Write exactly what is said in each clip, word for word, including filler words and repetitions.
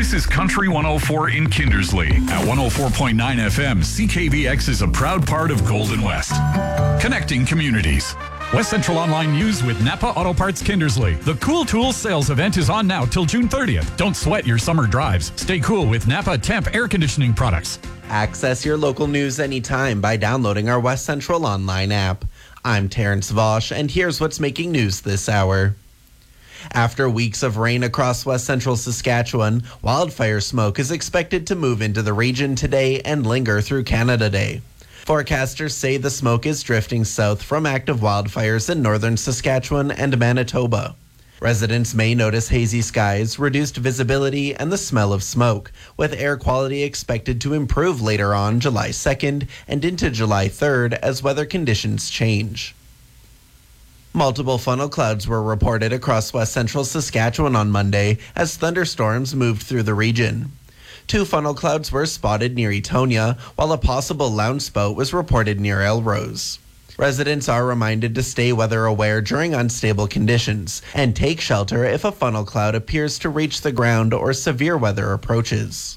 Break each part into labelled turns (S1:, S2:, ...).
S1: This is Country one oh four in Kindersley. At one oh four point nine F M, C K V X is a proud part of Golden West. Connecting communities. West Central Online News with Napa Auto Parts Kindersley. The Cool Tools sales event is on now till June thirtieth. Don't sweat your summer drives. Stay cool with Napa Temp air conditioning products.
S2: Access your local news anytime by downloading our West Central Online app. I'm Terrence Vosch, and here's what's making news this hour. After weeks of rain across West Central Saskatchewan, wildfire smoke is expected to move into the region today and linger through Canada Day. Forecasters say the smoke is drifting south from active wildfires in northern Saskatchewan and Manitoba. Residents may notice hazy skies, reduced visibility, and the smell of smoke, with air quality expected to improve later on July second and into July third as weather conditions change. Multiple funnel clouds were reported across west central Saskatchewan on Monday as thunderstorms moved through the region. Two funnel clouds were spotted near Etonia, while a possible lounge spout was reported near Elrose. Residents are reminded to stay weather aware during unstable conditions and take shelter if a funnel cloud appears to reach the ground or severe weather approaches.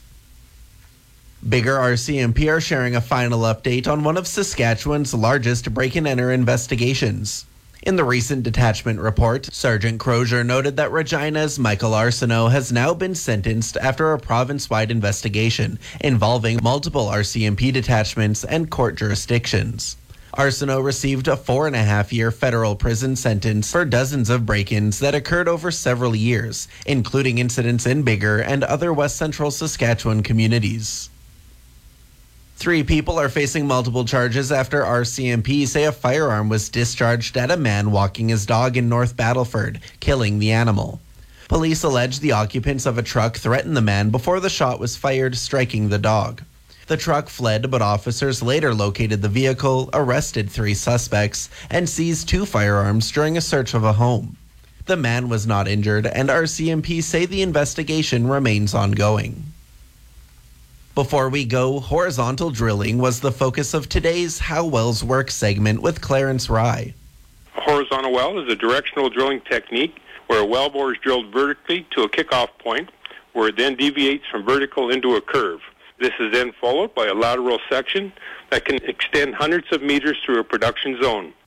S2: Bigger R C M P are sharing a final update on one of Saskatchewan's largest break-and-enter investigations. In the recent detachment report, Sergeant Crozier noted that Regina's Michael Arsenault has now been sentenced after a province-wide investigation involving multiple R C M P detachments and court jurisdictions. Arsenault received a four-and-a-half-year federal prison sentence for dozens of break-ins that occurred over several years, including incidents in Bigger and other west central Saskatchewan communities. Three people are facing multiple charges after R C M P say a firearm was discharged at a man walking his dog in North Battleford, killing the animal. Police allege the occupants of a truck threatened the man before the shot was fired, striking the dog. The truck fled, but officers later located the vehicle, arrested three suspects, and seized two firearms during a search of a home. The man was not injured, and R C M P say the investigation remains ongoing. Before we go, horizontal drilling was the focus of today's How Wells Work segment with Clarence Rye.
S3: A horizontal well is a directional drilling technique where a well bore is drilled vertically to a kickoff point where it then deviates from vertical into a curve. This is then followed by a lateral section that can extend hundreds of meters through a production zone.